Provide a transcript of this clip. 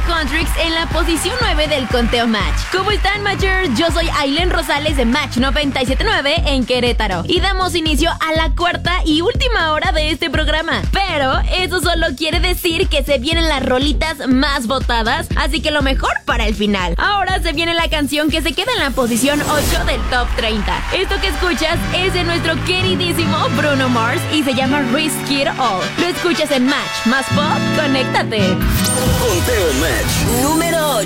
Contrix en la posición 9 del conteo Match. ¿Cómo están, Matchers? Yo soy Aileen Rosales de Match 97.9 en Querétaro y damos inicio a la cuarta y última hora de este programa. Pero eso solo quiere decir que se vienen las rolitas más votadas, así que lo mejor para el final. Ahora se viene la canción que se queda en la posición 8 del Top 30. Esto que escuchas es de nuestro queridísimo Bruno Mars y se llama Risk It All. Lo escuchas en Match más Pop, conéctate. Conteo Match número 8.